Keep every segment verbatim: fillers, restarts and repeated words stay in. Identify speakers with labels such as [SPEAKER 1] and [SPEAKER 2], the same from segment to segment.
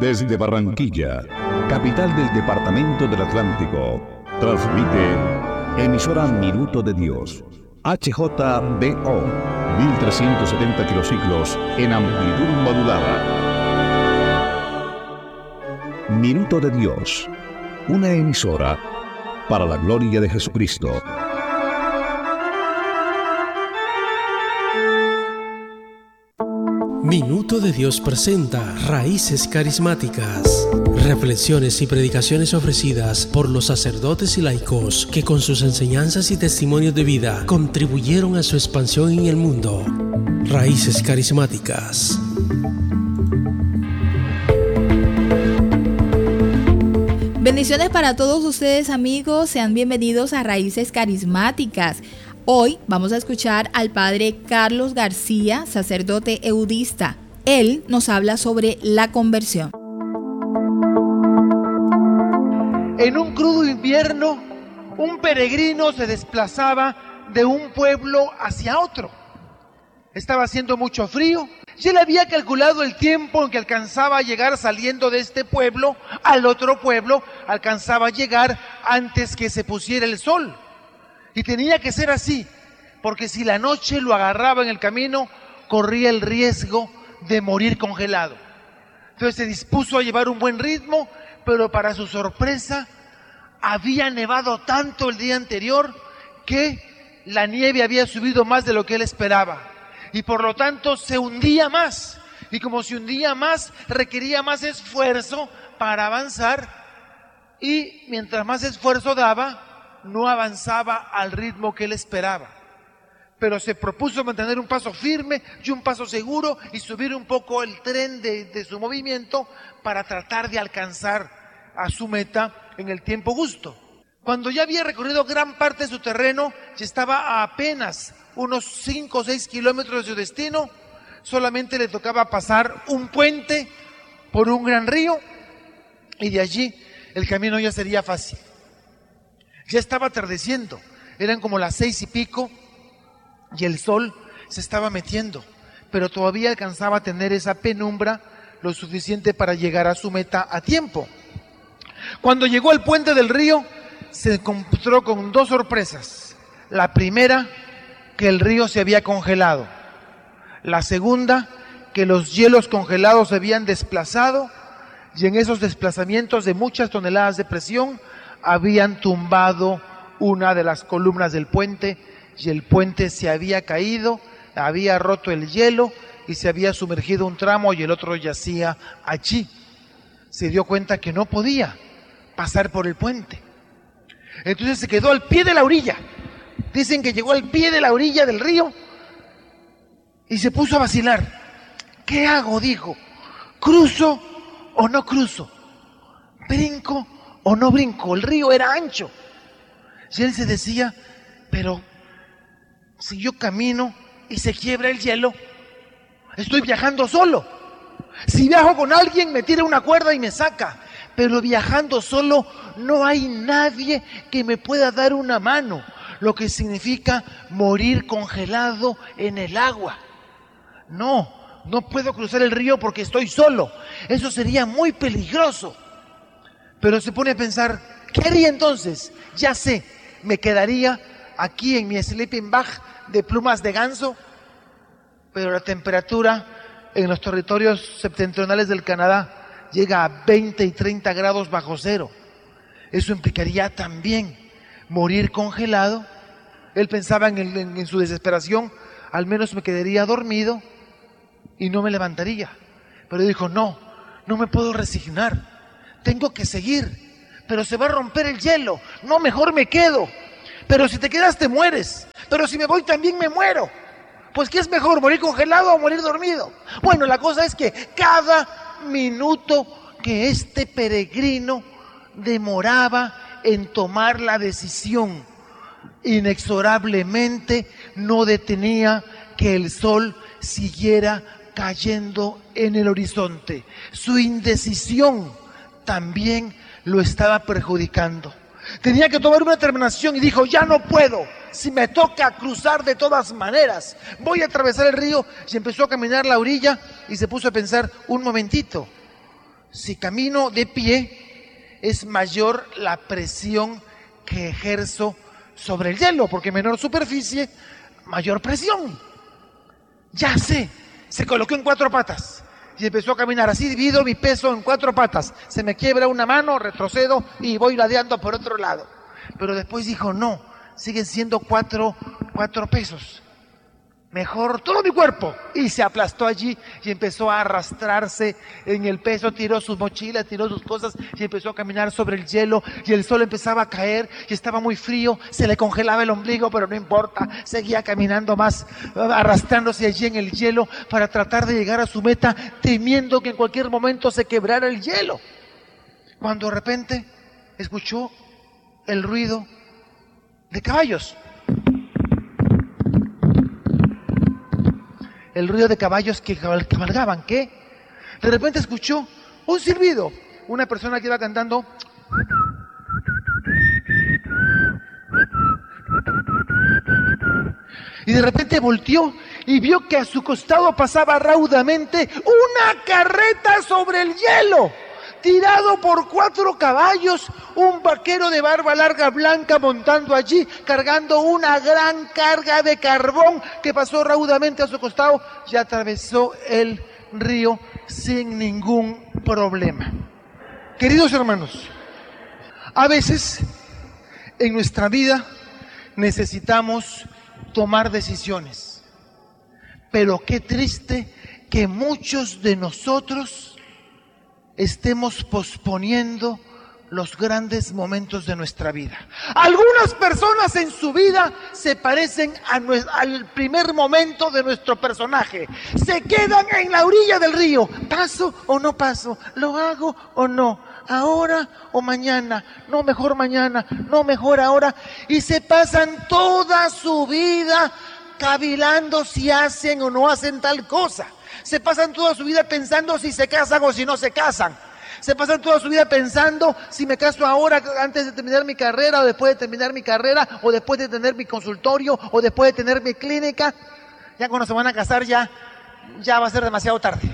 [SPEAKER 1] Desde Barranquilla, capital del departamento del Atlántico, transmite emisora Minuto de Dios, H J B O, mil trescientos setenta kilociclos en amplitud modulada. Minuto de Dios, una emisora para la gloria de Jesucristo.
[SPEAKER 2] Minuto de Dios presenta Raíces Carismáticas, reflexiones y predicaciones ofrecidas por los sacerdotes y laicos que con sus enseñanzas y testimonios de vida contribuyeron a su expansión en el mundo. Raíces Carismáticas.
[SPEAKER 3] Bendiciones para todos ustedes, amigos, sean bienvenidos a Raíces Carismáticas. Hoy vamos a escuchar al padre Carlos García, sacerdote eudista. Él nos habla sobre la conversión.
[SPEAKER 4] En un crudo invierno, un peregrino se desplazaba de un pueblo hacia otro. Estaba haciendo mucho frío y él había calculado el tiempo en que alcanzaba a llegar saliendo de este pueblo al otro pueblo, alcanzaba a llegar antes que se pusiera el sol. Y tenía que ser así, porque si la noche lo agarraba en el camino, corría el riesgo de morir congelado. Entonces se dispuso a llevar un buen ritmo, pero para su sorpresa, había nevado tanto el día anterior que la nieve había subido más de lo que él esperaba. Y por lo tanto se hundía más. Y como se hundía más, requería más esfuerzo para avanzar. Y mientras más esfuerzo daba, no avanzaba al ritmo que él esperaba, pero se propuso mantener un paso firme y un paso seguro y subir un poco el tren de, de su movimiento para tratar de alcanzar a su meta en el tiempo justo. Cuando ya había recorrido gran parte de su terreno y estaba a apenas unos cinco o seis kilómetros de su destino, solamente le tocaba pasar un puente por un gran río y de allí el camino ya sería fácil. Ya estaba atardeciendo, eran como las seis y pico y el sol se estaba metiendo, pero todavía alcanzaba a tener esa penumbra lo suficiente para llegar a su meta a tiempo. Cuando llegó al puente del río, se encontró con dos sorpresas. La primera, que el río se había congelado. La segunda, que los hielos congelados se habían desplazado y en esos desplazamientos de muchas toneladas de presión, habían tumbado una de las columnas del puente y el puente se había caído, había roto el hielo y se había sumergido un tramo y el otro yacía allí. Se dio cuenta que no podía pasar por el puente. Entonces se quedó al pie de la orilla. Dicen que llegó al pie de la orilla del río y se puso a vacilar. ¿Qué hago?, dijo. ¿Cruzo o no cruzo? ¿Brinco o no brinco? El río era ancho. Y él se decía, pero si yo camino y se quiebra el hielo, estoy viajando solo. Si viajo con alguien, me tira una cuerda y me saca. Pero viajando solo, no hay nadie que me pueda dar una mano, lo que significa morir congelado en el agua. No, no puedo cruzar el río porque estoy solo. Eso sería muy peligroso. Pero se pone a pensar, ¿qué haría entonces? Ya sé, me quedaría aquí en mi sleeping bag de plumas de ganso, pero la temperatura en los territorios septentrionales del Canadá llega a veinte y treinta grados bajo cero. Eso implicaría también morir congelado. Él pensaba en, el, en, en su desesperación, al menos me quedaría dormido y no me levantaría. Pero dijo, no, no me puedo resignar. Tengo que seguir, pero se va a romper el hielo. No, mejor me quedo. Pero si te quedas te mueres. Pero si me voy también me muero. Pues ¿qué es mejor, morir congelado o morir dormido? Bueno, la cosa es que cada minuto que este peregrino demoraba en tomar la decisión, inexorablemente no detenía que el sol siguiera cayendo en el horizonte. Su indecisión también lo estaba perjudicando. Tenía que tomar una determinación y dijo, ya no puedo, si me toca cruzar de todas maneras, voy a atravesar el río. Y empezó a caminar la orilla y se puso a pensar, un momentito, si camino de pie, es mayor la presión que ejerzo sobre el hielo, porque menor superficie, mayor presión. Ya sé, se colocó en cuatro patas y empezó a caminar. Así divido mi peso en cuatro patas. Se me quiebra una mano, retrocedo y voy ladeando por otro lado. Pero después dijo, no, siguen siendo cuatro, cuatro pesos. Mejor todo mi cuerpo. Y se aplastó allí y empezó a arrastrarse en el peso, tiró sus mochilas, tiró sus cosas y empezó a caminar sobre el hielo, y el sol empezaba a caer y estaba muy frío, se le congelaba el ombligo, pero no importa, seguía caminando más, arrastrándose allí en el hielo para tratar de llegar a su meta, temiendo que en cualquier momento se quebrara el hielo. Cuando de repente escuchó el ruido de caballos. El ruido de caballos que cabalgaban, ¿qué? De repente escuchó un silbido, una persona que iba cantando. Y de repente volteó y vio que a su costado pasaba raudamente una carreta sobre el hielo, tirado por cuatro caballos, un vaquero de barba larga blanca montando allí, cargando una gran carga de carbón que pasó raudamente a su costado y atravesó el río sin ningún problema. Queridos hermanos, a veces en nuestra vida necesitamos tomar decisiones, pero qué triste que muchos de nosotros estemos posponiendo los grandes momentos de nuestra vida. Algunas personas en su vida se parecen a nuestro, al primer momento de nuestro personaje. Se quedan en la orilla del río. ¿Paso o no paso? ¿Lo hago o no? ¿Ahora o mañana? No, mejor mañana. No, mejor ahora. Y se pasan toda su vida cavilando si hacen o no hacen tal cosa. Se pasan toda su vida pensando si se casan o si no se casan. Se pasan toda su vida pensando si me caso ahora, antes de terminar mi carrera, o después de terminar mi carrera, o después de tener mi consultorio, o después de tener mi clínica. Ya cuando se van a casar ya, ya va a ser demasiado tarde.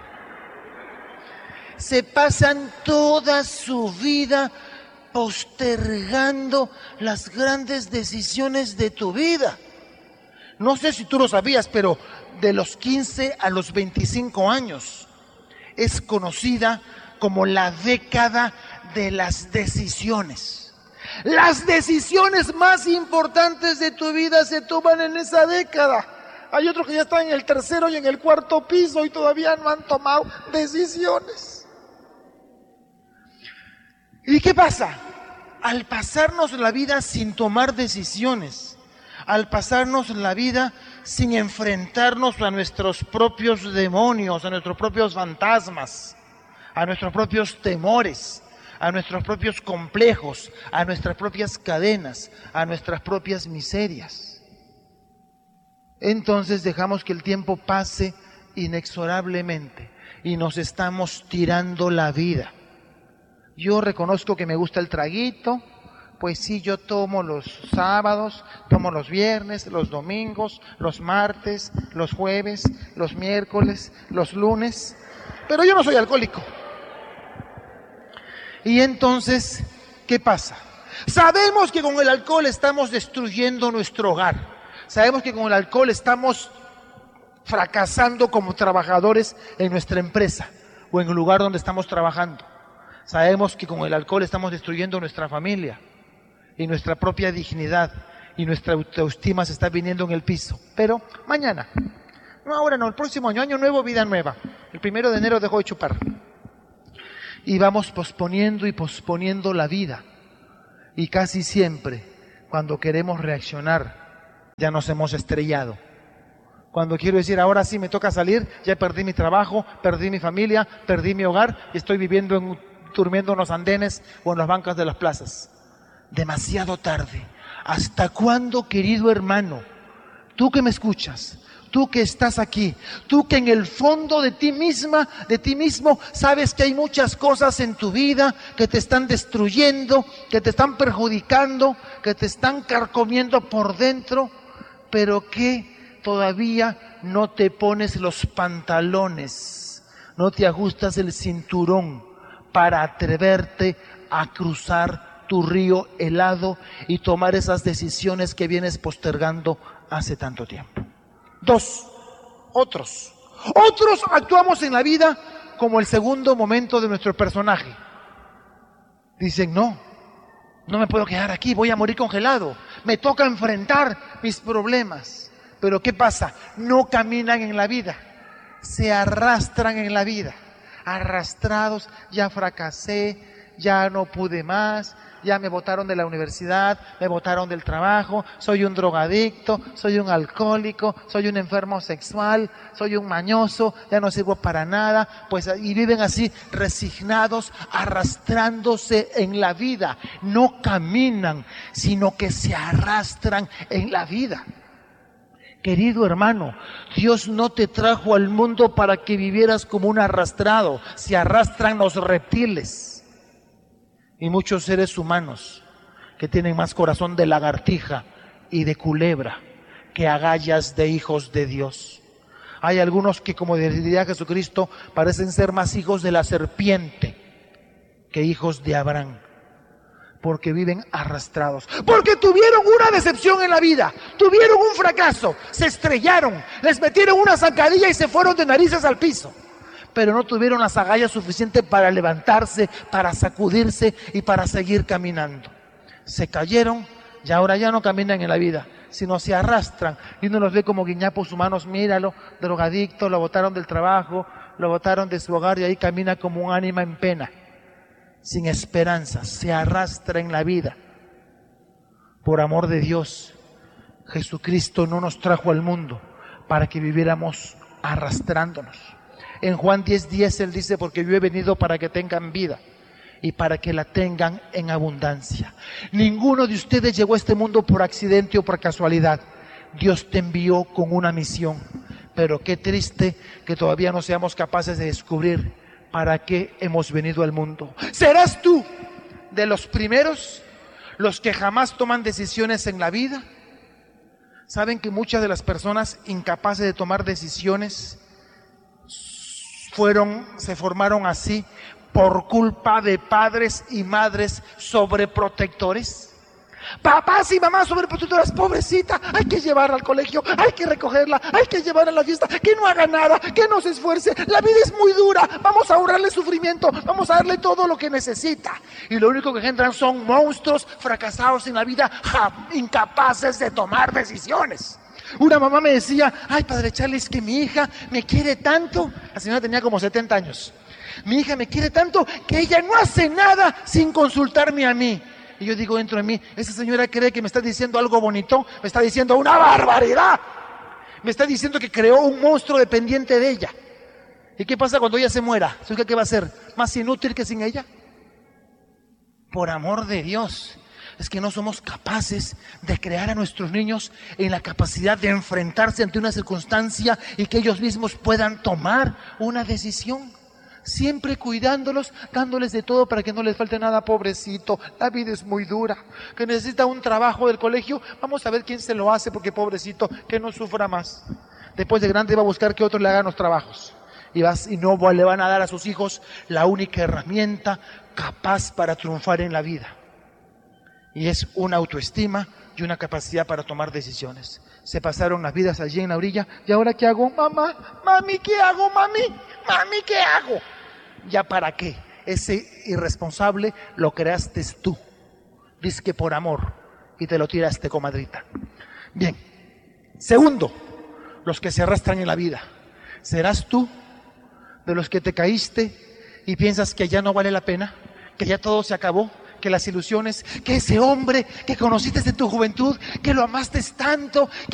[SPEAKER 4] Se pasan toda su vida postergando las grandes decisiones de tu vida. No sé si tú lo sabías, pero de los quince a los veinticinco años es conocida como la década de las decisiones. Las decisiones más importantes de tu vida se toman en esa década. Hay otros que ya están en el tercero y en el cuarto piso y todavía no han tomado decisiones. ¿Y qué pasa? Al pasarnos la vida sin tomar decisiones, al pasarnos la vida sin enfrentarnos a nuestros propios demonios, a nuestros propios fantasmas, a nuestros propios temores, a nuestros propios complejos, a nuestras propias cadenas, a nuestras propias miserias. Entonces dejamos que el tiempo pase inexorablemente y nos estamos tirando la vida. Yo reconozco que me gusta el traguito, pues sí, yo tomo los sábados, tomo los viernes, los domingos, los martes, los jueves, los miércoles, los lunes, pero yo no soy alcohólico. Y entonces, ¿qué pasa? Sabemos que con el alcohol estamos destruyendo nuestro hogar. Sabemos que con el alcohol estamos fracasando como trabajadores en nuestra empresa o en el lugar donde estamos trabajando. Sabemos que con el alcohol estamos destruyendo nuestra familia y nuestra propia dignidad, y nuestra autoestima se está viniendo en el piso. Pero mañana, no ahora no, el próximo año, año nuevo, vida nueva. El primero de enero dejo de chupar. Y vamos posponiendo y posponiendo la vida. Y casi siempre, cuando queremos reaccionar, ya nos hemos estrellado. Cuando quiero decir, ahora sí me toca salir, ya perdí mi trabajo, perdí mi familia, perdí mi hogar, y estoy viviendo en, durmiendo en los andenes o en los bancos de las plazas. Demasiado tarde. ¿Hasta cuándo, querido hermano? Tú que me escuchas, tú que estás aquí, tú que en el fondo de ti misma, de ti mismo, sabes que hay muchas cosas en tu vida que te están destruyendo, que te están perjudicando, que te están carcomiendo por dentro, pero que todavía no te pones los pantalones, no te ajustas el cinturón, para atreverte a cruzar tu río helado y tomar esas decisiones que vienes postergando hace tanto tiempo. Dos, otros. Otros actuamos en la vida como el segundo momento de nuestro personaje. Dicen, no, no me puedo quedar aquí, voy a morir congelado. Me toca enfrentar mis problemas. Pero ¿qué pasa? No caminan en la vida, se arrastran en la vida. Arrastrados, ya fracasé, ya no pude más, ya me botaron de la universidad, me botaron del trabajo, soy un drogadicto, soy un alcohólico, soy un enfermo sexual, soy un mañoso, ya no sirvo para nada, pues y viven así resignados, arrastrándose en la vida, no caminan, sino que se arrastran en la vida. Querido hermano, Dios no te trajo al mundo para que vivieras como un arrastrado. Se arrastran los reptiles y muchos seres humanos que tienen más corazón de lagartija y de culebra que agallas de hijos de Dios. Hay algunos que, como diría Jesucristo, parecen ser más hijos de la serpiente que hijos de Abraham, porque viven arrastrados, porque tuvieron una decepción en la vida, tuvieron un fracaso, se estrellaron, les metieron una zancadilla y se fueron de narices al piso, pero no tuvieron las agallas suficientes para levantarse, para sacudirse y para seguir caminando. Se cayeron y ahora ya no caminan en la vida, sino se arrastran, y uno los ve como guiñapos humanos. Míralo, drogadicto, lo botaron del trabajo, lo botaron de su hogar y ahí camina como un ánima en pena, sin esperanza, se arrastra en la vida. Por amor de Dios, Jesucristo no nos trajo al mundo para que viviéramos arrastrándonos. En Juan diez diez Él dice, porque yo he venido para que tengan vida y para que la tengan en abundancia. Ninguno de ustedes llegó a este mundo por accidente o por casualidad. Dios te envió con una misión, pero qué triste que todavía no seamos capaces de descubrir ¿para qué hemos venido al mundo? ¿Serás tú de los primeros, los que jamás toman decisiones en la vida? ¿Saben que muchas de las personas incapaces de tomar decisiones fueron, se formaron así por culpa de padres y madres sobreprotectores? Papás y mamás sobreprotectoras, pobrecita, hay que llevarla al colegio, hay que recogerla, hay que llevarla a la fiesta, que no haga nada, que no se esfuerce, la vida es muy dura, vamos a ahorrarle sufrimiento, vamos a darle todo lo que necesita. Y lo único que engendran son monstruos fracasados en la vida, ja, incapaces de tomar decisiones. Una mamá me decía, ay, padre Charlie, es que mi hija me quiere tanto. La señora tenía como setenta años. Mi hija me quiere tanto que ella no hace nada sin consultarme a mí. Y yo digo dentro de mí, esa señora cree que me está diciendo algo bonito, me está diciendo una barbaridad. Me está diciendo que creó un monstruo dependiente de ella. ¿Y qué pasa cuando ella se muera? ¿Su hija qué va a ser? ¿Más inútil que sin ella? Por amor de Dios, es que no somos capaces de crear a nuestros niños en la capacidad de enfrentarse ante una circunstancia y que ellos mismos puedan tomar una decisión. Siempre cuidándolos, dándoles de todo para que no les falte nada. Pobrecito, la vida es muy dura, que necesita un trabajo del colegio, vamos a ver quién se lo hace, porque pobrecito, que no sufra más. Después de grande va a buscar que otros le hagan los trabajos y, vas, y no le van a dar a sus hijos la única herramienta capaz para triunfar en la vida, y es una autoestima y una capacidad para tomar decisiones. Se pasaron las vidas allí en la orilla. ¿Y ahora qué hago? Mamá, mami, ¿qué hago? Mami, mami, ¿qué hago? ¿Ya para qué? Ese irresponsable lo creaste tú, dice que por amor, y te lo tiraste, comadrita. Bien, segundo, los que se arrastran en la vida. ¿Serás tú de los que te caíste y piensas que ya no vale la pena, que ya todo se acabó, que las ilusiones, que ese hombre que conociste en tu juventud, que lo amaste tanto,